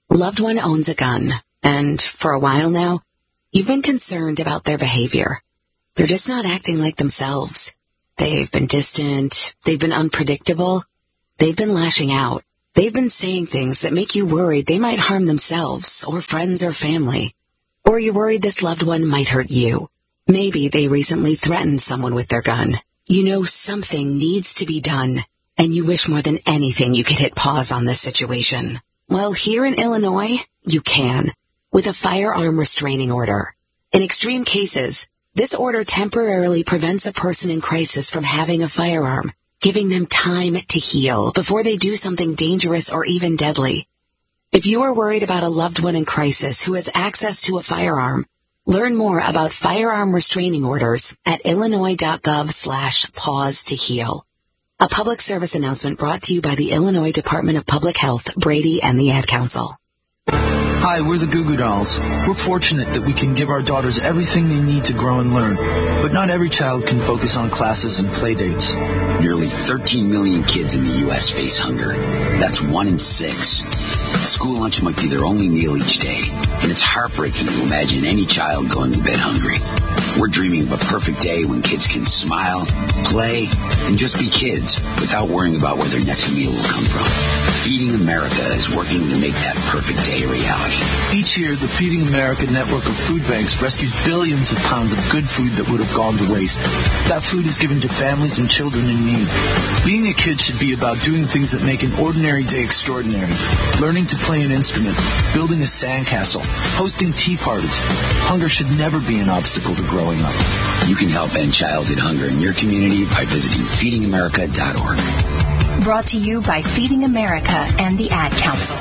Loved one owns a gun, and for a while now, you've been concerned about their behavior. They're just not acting like themselves. They've been distant, they've been unpredictable, they've been lashing out. They've been saying things that make you worried they might harm themselves, or friends or family. Or you're worried this loved one might hurt you. Maybe they recently threatened someone with their gun. You know something needs to be done, and you wish more than anything you could hit pause on this situation. Well, here in Illinois, you can, with a firearm restraining order. In extreme cases, this order temporarily prevents a person in crisis from having a firearm, giving them time to heal before they do something dangerous or even deadly. If you are worried about a loved one in crisis who has access to a firearm, learn more about firearm restraining orders at illinois.gov/pause to heal. A public service announcement brought to you by the Illinois Department of Public Health, Brady, and the Ad Council. Hi, we're the Goo Goo Dolls. We're fortunate that we can give our daughters everything they need to grow and learn. But not every child can focus on classes and play dates. Nearly 13 million kids in the U.S. face hunger. That's 1 in 6. School lunch might be their only meal each day, and it's heartbreaking to imagine any child going to bed hungry. We're dreaming of a perfect day when kids can smile, play, and just be kids without worrying about where their next meal will come from. Feeding America is working to make that perfect day a reality. Each year, the Feeding America network of food banks rescues billions of pounds of good food that would have gone to waste. That food is given to families and children in need. Being a kid should be about doing things that make an ordinary day extraordinary. Learning to play an instrument, building a sandcastle, hosting tea parties. Hunger should never be an obstacle to growing up. You can help end childhood hunger in your community by visiting feedingamerica.org. Brought to you by Feeding America and the Ad Council.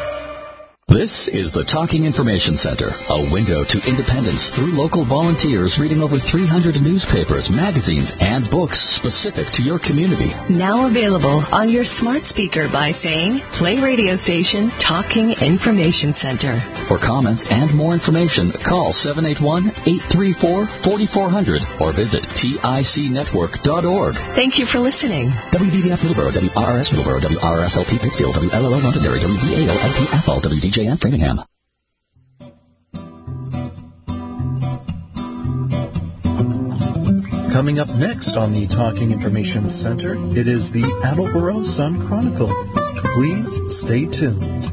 This is the Talking Information Center, a window to independence through local volunteers reading over 300 newspapers, magazines, and books specific to your community. Now available on your smart speaker by saying, play radio station Talking Information Center. For comments and more information, call 781-834-4400 or visit ticnetwork.org. Thank you for listening. WVVF Middleborough, WRRS Middleborough, WRSLP Pittsfield, WLLO Londonderry, WVALP Athol, WDJN Framingham. Coming up next on the Talking Information Center, it is the Attleboro Sun Chronicle. Please stay tuned.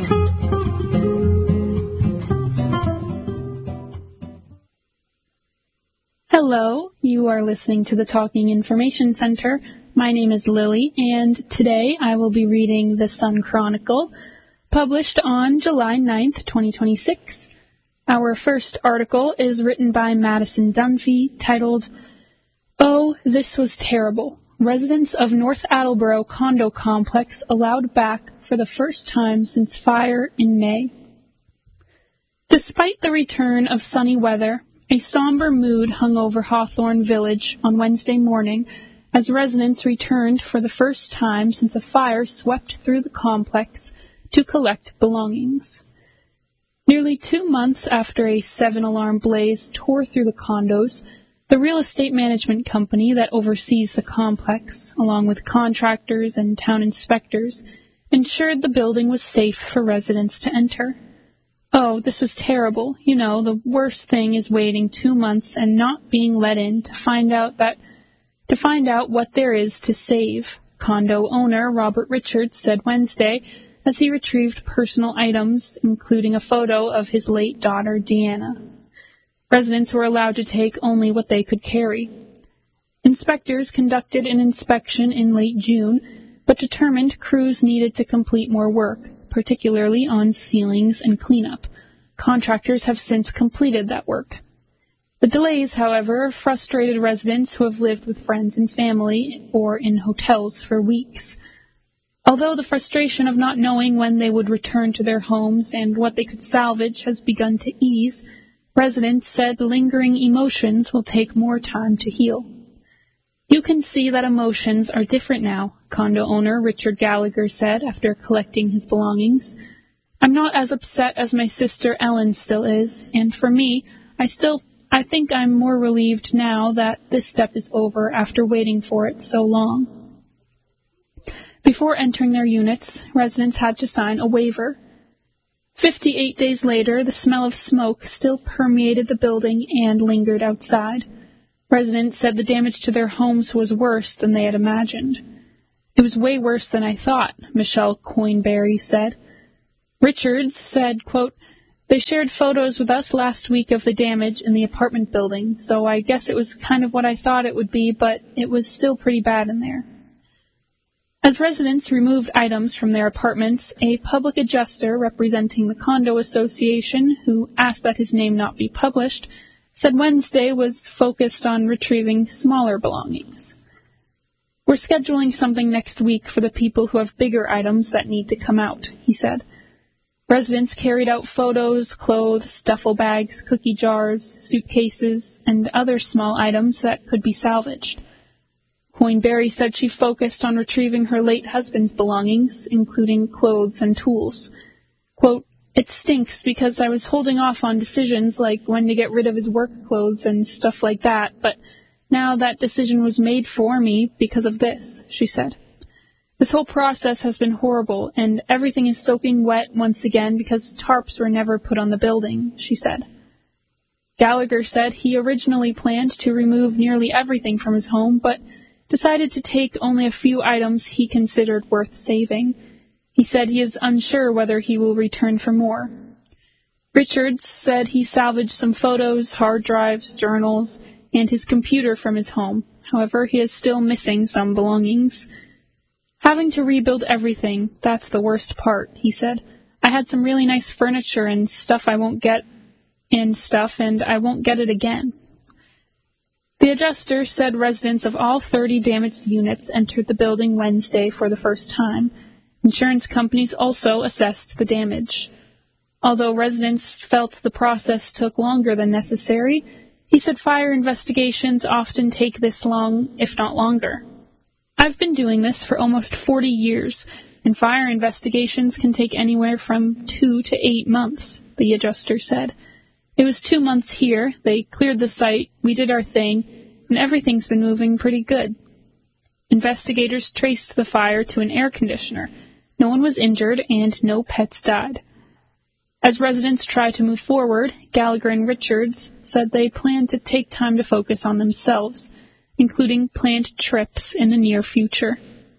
Hello, you are listening to the Talking Information Center. My name is Lily, and today I will be reading the Sun Chronicle, published on July 9th, 2026. Our first article is written by Madison Dunphy, titled, "Oh, This Was Terrible. Residents of North Attleboro Condo Complex Allowed Back for the First Time Since Fire in May." Despite the return of sunny weather, a somber mood hung over Hawthorne Village on Wednesday morning as residents returned for the first time since a fire swept through the complex to collect belongings. Nearly 2 months after a 7-alarm blaze tore through the condos, the real estate management company that oversees the complex, along with contractors and town inspectors, ensured the building was safe for residents to enter. Oh, this was terrible. You know, the worst thing is waiting 2 months and not being let in to find out what there is to save, condo owner Robert Richards said Wednesday as he retrieved personal items, including a photo of his late daughter, Deanna. Residents were allowed to take only what they could carry. Inspectors conducted an inspection in late June, but determined crews needed to complete more work, particularly on ceilings and cleanup. Contractors have since completed that work. The delays, however, frustrated residents who have lived with friends and family or in hotels for weeks. Although the frustration of not knowing when they would return to their homes and what they could salvage has begun to ease, residents said lingering emotions will take more time to heal. "You can see that emotions are different now," condo owner Richard Gallagher said after collecting his belongings. "I'm not as upset as my sister Ellen still is, and for me, I think I'm more relieved now that this step is over after waiting for it so long." Before entering their units, residents had to sign a waiver. 58 days later, the smell of smoke still permeated the building and lingered outside. Residents said the damage to their homes was worse than they had imagined. "It was way worse than I thought," Michelle Coinberry said. Richards said, quote, "They shared photos with us last week of the damage in the apartment building, so I guess it was kind of what I thought it would be, but it was still pretty bad in there." As residents removed items from their apartments, a public adjuster representing the condo association, who asked that his name not be published, said Wednesday was focused on retrieving smaller belongings. "We're scheduling something next week for the people who have bigger items that need to come out," he said. Residents carried out photos, clothes, duffel bags, cookie jars, suitcases, and other small items that could be salvaged. Coinberry said she focused on retrieving her late husband's belongings, including clothes and tools. Quote, "It stinks because I was holding off on decisions like when to get rid of his work clothes and stuff like that, but now that decision was made for me because of this," she said. "This whole process has been horrible, and everything is soaking wet once again because tarps were never put on the building," she said. Gallagher said he originally planned to remove nearly everything from his home, but decided to take only a few items he considered worth saving. He said he is unsure whether he will return for more. Richards said he salvaged some photos, hard drives, journals, and his computer from his home. However, he is still missing some belongings. "Having to rebuild everything, that's the worst part," he said. "I had some really nice furniture and stuff I won't get, and I won't get it again." The adjuster said residents of all 30 damaged units entered the building Wednesday for the first time. Insurance companies also assessed the damage. Although residents felt the process took longer than necessary, he said fire investigations often take this long, if not longer. "I've been doing this for almost 40 years, and fire investigations can take anywhere from 2 to 8 months, the adjuster said. "It was 2 months here. They cleared the site, we did our thing, and everything's been moving pretty good." Investigators traced the fire to an air conditioner. No one was injured, and no pets died. As residents try to move forward, Gallagher and Richards said they plan to take time to focus on themselves, including planned trips in the near future.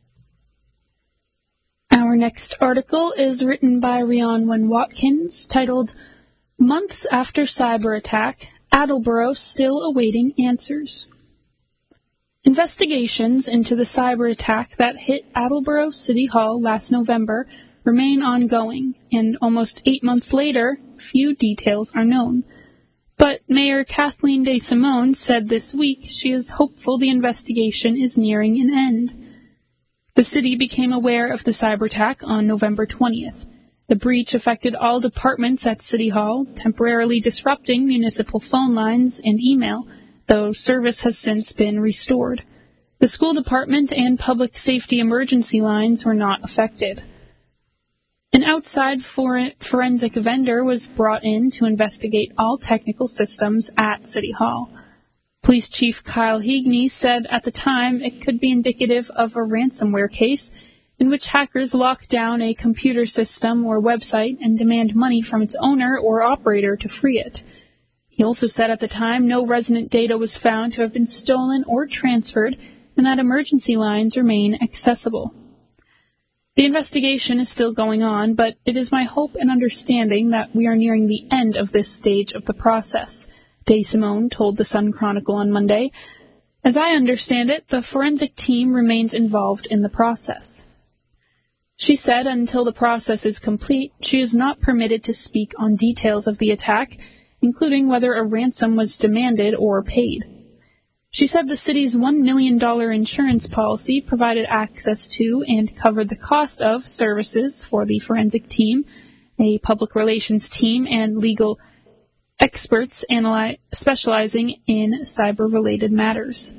Our next article is written by Rhianwen Watkins, titled "Months After Cyber Attack, Attleboro Still Awaiting Answers." Investigations into the cyber attack that hit Attleboro City Hall last November remain ongoing, and almost 8 months later, few details are known. But Mayor Kathleen DeSimone said this week she is hopeful the investigation is nearing an end. The city became aware of the cyber attack on November 20th. The breach affected all departments at City Hall, temporarily disrupting municipal phone lines and email, though service has since been restored. The school department and public safety emergency lines were not affected. An outside forensic vendor was brought in to investigate all technical systems at City Hall. Police Chief Kyle Heagney said at the time it could be indicative of a ransomware case in which hackers lock down a computer system or website and demand money from its owner or operator to free it. He also said at the time no resident data was found to have been stolen or transferred, and that emergency lines remain accessible. The investigation is still going on, but it is my hope and understanding that we are nearing the end of this stage of the process, DeSimone told the Sun Chronicle on Monday. As I understand it, the forensic team remains involved in the process. She said until the process is complete, she is not permitted to speak on details of the attack, including whether a ransom was demanded or paid. She said the city's $1 million insurance policy provided access to and covered the cost of services for the forensic team, a public relations team, and legal experts specializing in cyber-related matters.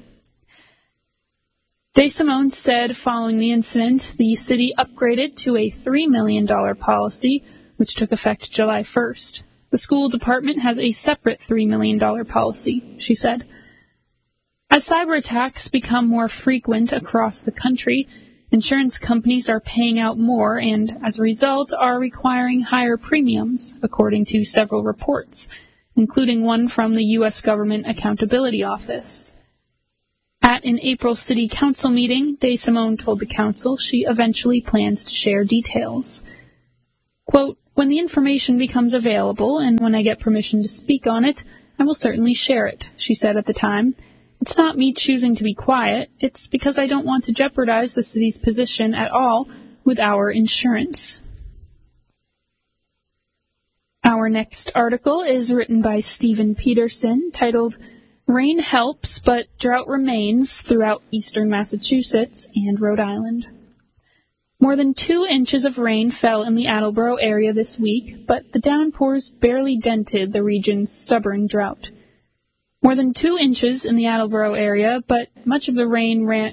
DeSimone said following the incident, the city upgraded to a $3 million policy, which took effect July 1st. The school department has a separate $3 million policy, she said. As cyber attacks become more frequent across the country, Insurance companies are paying out more and, as a result, are requiring higher premiums, according to several reports, including one from the U.S. Government Accountability Office. At an April City Council meeting, DeSimone told the council she eventually plans to share details. Quote, "When the information becomes available and when I get permission to speak on it, I will certainly share it," she said at the time. "It's not me choosing to be quiet. It's because I don't want to jeopardize the city's position at all with our insurance." Our next article is written by Stephen Peterson, titled "Rain Helps, but Drought Remains Throughout Eastern Massachusetts and Rhode Island." More than 2 inches of rain fell in the Attleboro area this week, but the downpours barely dented the region's stubborn drought. More than 2 inches in the Attleboro area, but much of the rain ran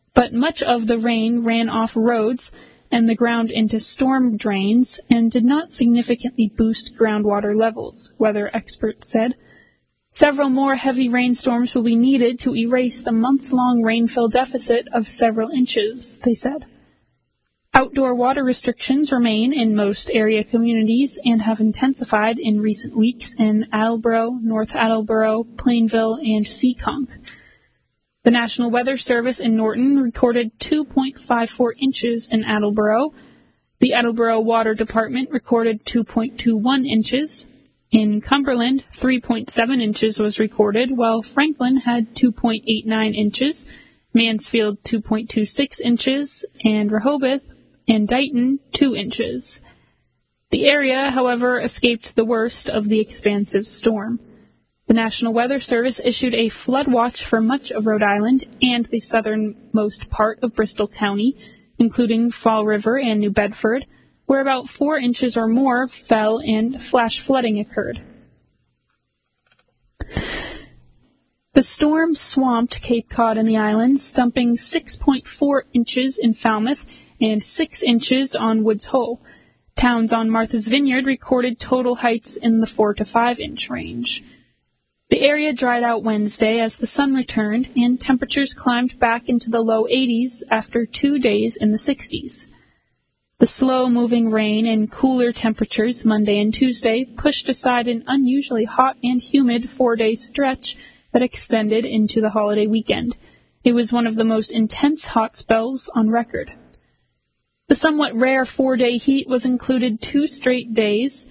off roads and the ground into storm drains and did not significantly boost groundwater levels, weather experts said. Several more heavy rainstorms will be needed to erase the months-long rainfall deficit of several inches, they said. Outdoor water restrictions remain in most area communities and have intensified in recent weeks in Attleboro, North Attleboro, Plainville, and Seekonk. The National Weather Service in Norton recorded 2.54 inches in Attleboro. The Attleboro Water Department recorded 2.21 inches. In Cumberland, 3.7 inches was recorded, while Franklin had 2.89 inches, Mansfield 2.26 inches, and Rehoboth and Dighton 2 inches. The area, however, escaped the worst of the expansive storm. The National Weather Service issued a flood watch for much of Rhode Island and the southernmost part of Bristol County, including Fall River and New Bedford, where about 4 inches or more fell and flash flooding occurred. The storm swamped Cape Cod and the islands, dumping 6.4 inches in Falmouth and 6 inches on Woods Hole. Towns on Martha's Vineyard recorded total heights in the 4 to 5 inch range. The area dried out Wednesday as the sun returned, and temperatures climbed back into the low 80s after 2 days in the 60s. The slow-moving rain and cooler temperatures Monday and Tuesday pushed aside an unusually hot and humid 4-day stretch that extended into the holiday weekend. It was one of the most intense hot spells on record. The somewhat rare 4-day heat included 2 straight days,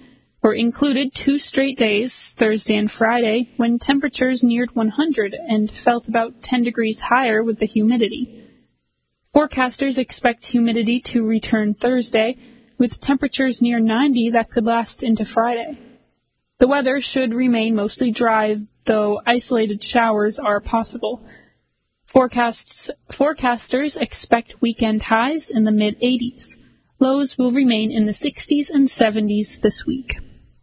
Thursday and Friday, when temperatures neared 100 and felt about 10 degrees higher with the humidity. Forecasters expect humidity to return Thursday, with temperatures near 90 that could last into Friday. The weather should remain mostly dry, though isolated showers are possible. Forecasters expect weekend highs in the mid-80s. Lows will remain in the 60s and 70s this week.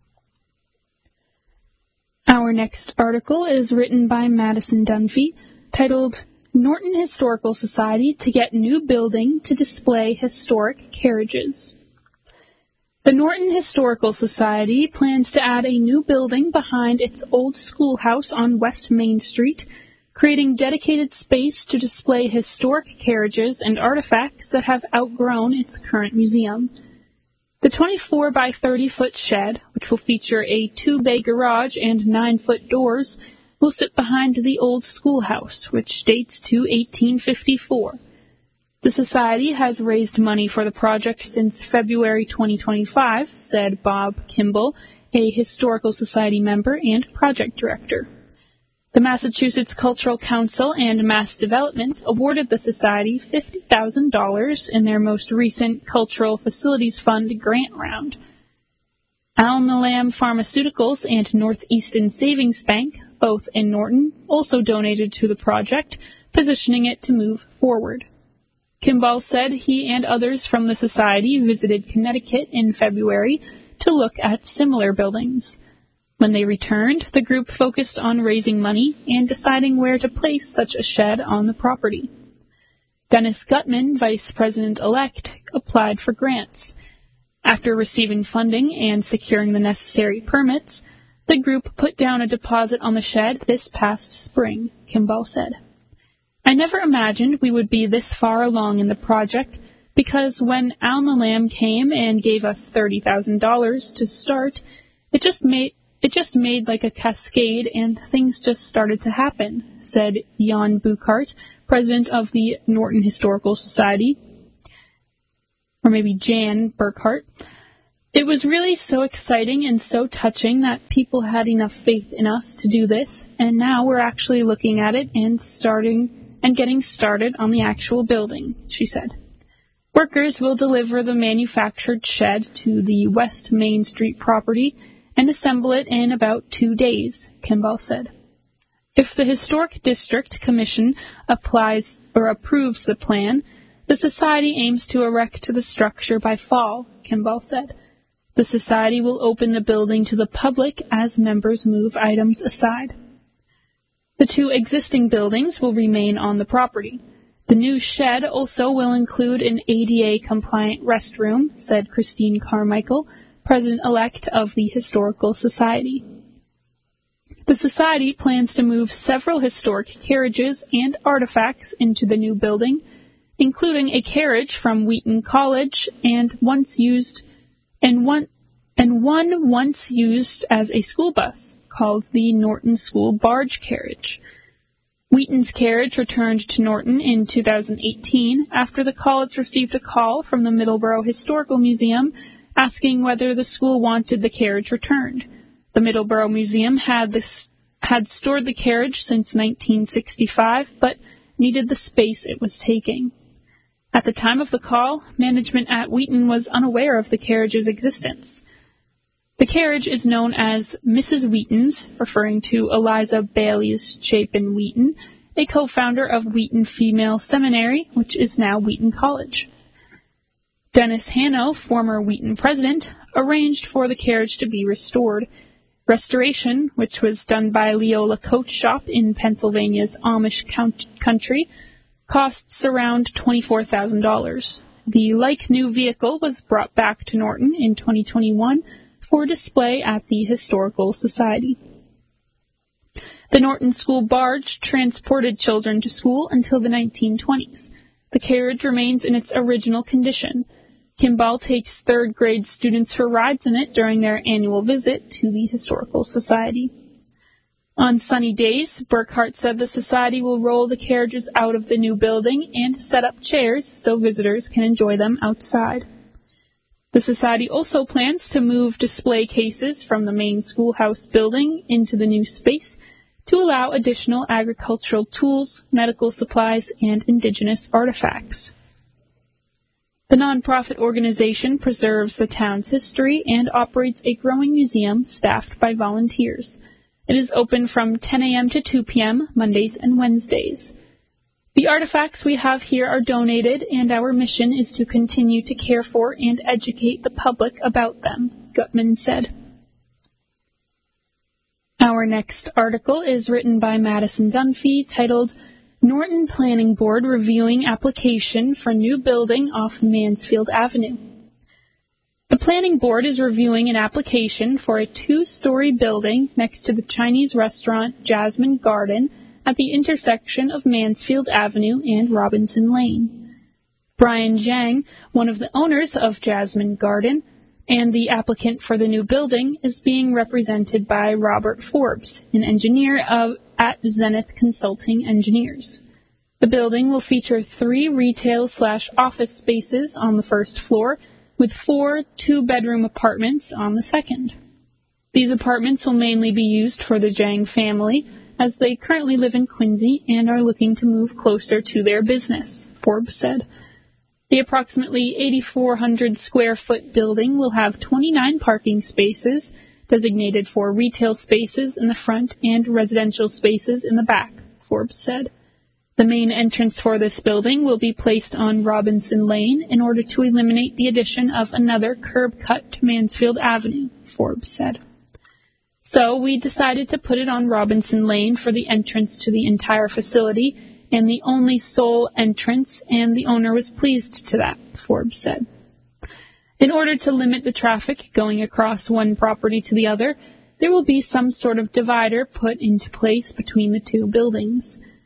Our next article is written by Madison Dunphy, titled Norton Historical Society to Get New Building to Display Historic Carriages. The Norton Historical Society plans to add a new building behind its old schoolhouse on West Main Street, creating dedicated space to display historic carriages and artifacts that have outgrown its current museum. The 24 by 30-foot shed, which will feature a 2-bay garage and 9-foot doors, will sit behind the old schoolhouse, which dates to 1854. The Society has raised money for the project since February 2025, said Bob Kimball, a Historical Society member and project director. The Massachusetts Cultural Council and Mass Development awarded the Society $50,000 in their most recent Cultural Facilities Fund grant round. Alnilam Pharmaceuticals and Northeastern Savings Bank, both in Norton, also donated to the project, positioning it to move forward. Kimball said he and others from the Society visited Connecticut in February to look at similar buildings. When they returned, the group focused on raising money and deciding where to place such a shed on the property. Dennis Gutman, Vice President-elect, applied for grants. After receiving funding and securing the necessary permits, the group put down a deposit on the shed this past spring, Kimball said. I never imagined we would be this far along in the project, because when Alna Lamb came and gave us $30,000 to start, it just made like a cascade and things just started to happen, said Jan Burkhardt, president of the Norton Historical Society. Or maybe Jan Burkhardt. It was really so exciting and so touching that people had enough faith in us to do this, and now we're actually looking at it and getting started on the actual building, she said. Workers will deliver the manufactured shed to the West Main Street property and assemble it in about 2 days, Kimball said. If the Historic District Commission approves the plan, the Society aims to erect the structure by fall, Kimball said. The Society will open the building to the public as members move items aside. The 2 existing buildings will remain on the property. The new shed also will include an ADA-compliant restroom, said Christine Carmichael, president-elect of the Historical Society. The Society plans to move several historic carriages and artifacts into the new building, including a carriage from Wheaton College and one once used as a school bus, called the Norton School Barge Carriage. Wheaton's carriage returned to Norton in 2018 after the college received a call from the Middleborough Historical Museum asking whether the school wanted the carriage returned. The Middleborough Museum had stored the carriage since 1965, but needed the space it was taking. At the time of the call, management at Wheaton was unaware of the carriage's existence. The carriage is known as Mrs. Wheaton's, referring to Eliza Bailey's Chapin Wheaton, a co-founder of Wheaton Female Seminary, which is now Wheaton College. Dennis Hanno, former Wheaton president, arranged for the carriage to be restored. Restoration, which was done by Leola Coach Shop in Pennsylvania's Amish country, costs around $24,000. The like-new vehicle was brought back to Norton in 2021 for display at the Historical Society. The Norton School Barge transported children to school until the 1920s. The carriage remains in its original condition. Kimball takes third-grade students for rides in it during their annual visit to the Historical Society. On sunny days, Burkhardt said the Society will roll the carriages out of the new building and set up chairs so visitors can enjoy them outside. The Society also plans to move display cases from the main schoolhouse building into the new space to allow additional agricultural tools, medical supplies, and indigenous artifacts. The nonprofit organization preserves the town's history and operates a growing museum staffed by volunteers. It is open from 10 a.m. to 2 p.m. Mondays and Wednesdays. The artifacts we have here are donated, and our mission is to continue to care for and educate the public about them, Gutman said. Our next article is written by Madison Dunphy, titled Norton Planning Board Reviewing Application for New Building Off Mansfield Avenue. The Planning Board is reviewing an application for a 2-story building next to the Chinese restaurant Jasmine Garden at the intersection of Mansfield Avenue and Robinson Lane. Brian Zhang, one of the owners of Jasmine Garden, and the applicant for the new building, is being represented by Robert Forbes, an engineer at Zenith Consulting Engineers. The building will feature 3 retail/office spaces on the first floor, with 4 2-bedroom apartments on the second. These apartments will mainly be used for the Zhang family, as they currently live in Quincy and are looking to move closer to their business, Forbes said. The approximately 8,400 square foot building will have 29 parking spaces, designated for retail spaces in the front and residential spaces in the back, Forbes said. The main entrance for this building will be placed on Robinson Lane in order to eliminate the addition of another curb cut to Mansfield Avenue, Forbes said. So we decided to put it on Robinson Lane for the entrance to the entire facility, and the only sole entrance, and the owner was pleased to that, Forbes said. In order to limit the traffic going across one property to the other, there will be some sort of divider put into place between the 2 buildings.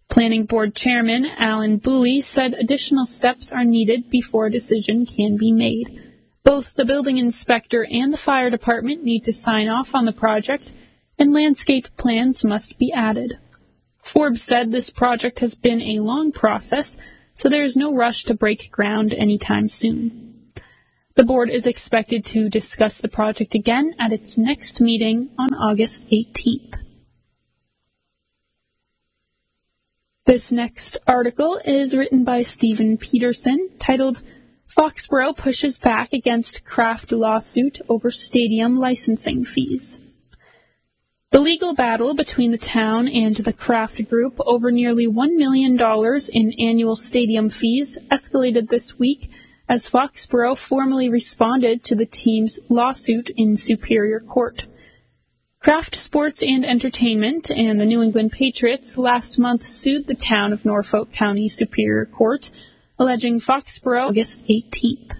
Planning Board Chairman Alan Booley said additional steps are needed before a decision can be made. Both the building inspector and the fire department need to sign off on the project, and landscape plans must be added. Forbes said this project has been a long process, so there is no rush to break ground anytime soon. The board is expected to discuss the project again at its next meeting on August 18th. This next article is written by Stephen Peterson, titled, Foxborough Pushes Back Against Kraft Lawsuit Over Stadium Licensing Fees. The legal battle between the town and the Kraft Group over nearly $1 million in annual stadium fees escalated this week as Foxborough formally responded to the team's lawsuit in Superior Court. Kraft Sports and Entertainment and the New England Patriots last month sued the town of Norfolk County Superior Court, alleging Foxborough August 18th.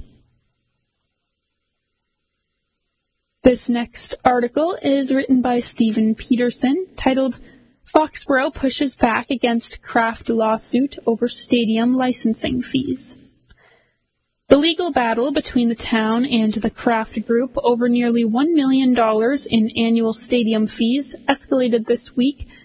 This next article is written by Stephen Peterson, titled, Foxborough Pushes Back Against Kraft Lawsuit Over Stadium Licensing Fees. The legal battle between the town and the Kraft Group over nearly $1 million in annual stadium fees escalated this week